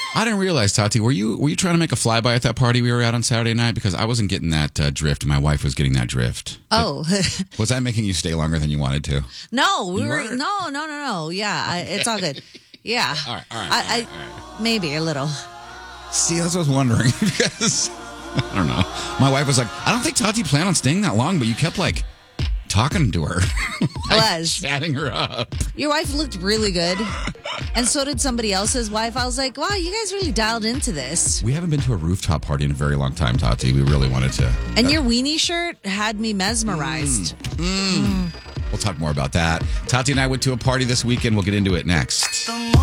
I didn't realize, Tati, were you trying to make a flyby at that party we were at on Saturday night? Because I wasn't getting that drift. My wife was getting that drift. Oh. Was that making you stay longer than you wanted to? No, You were? no. Yeah, it's all good. Yeah. All right. I maybe a little. See, that's what I was wondering. Because, I don't know. My wife was like, I don't think Tati planned on staying that long, but you kept, talking to her. I was. Chatting her up. Your wife looked really good. And so did somebody else's wife. I was like, wow, you guys really dialed into this. We haven't been to a rooftop party in a very long time, Tati. We really wanted to. And your weenie shirt had me mesmerized. We'll talk more about that. Tati and I went to a party this weekend. We'll get into it next.